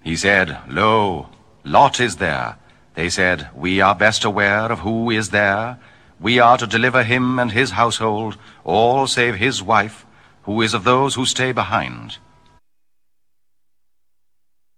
He said, Lo, Lot is there. They said, We are best aware of who is there. We are to deliver him and his household, all save his wife, who is of those who stay behind.